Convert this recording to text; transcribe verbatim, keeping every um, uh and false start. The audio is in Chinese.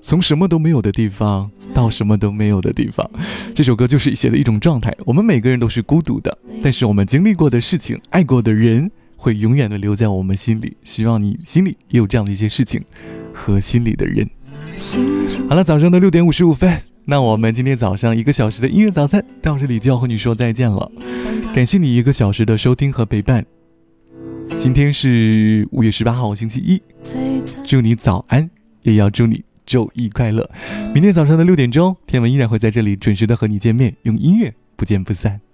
从什么都没有的地方到什么都没有的地方，这首歌就是写的一种状态。我们每个人都是孤独的，但是我们经历过的事情，爱过的人会永远的留在我们心里。希望你心里也有这样的一些事情和心里的人。好了，早上的六点五十五分，那我们今天早上一个小时的音乐早餐到这里就要和你说再见了。感谢你一个小时的收听和陪伴。今天是五月十八号星期一，祝你早安，也要祝你周一快乐。明天早上的六点钟，天文依然会在这里准时的和你见面，用音乐不见不散。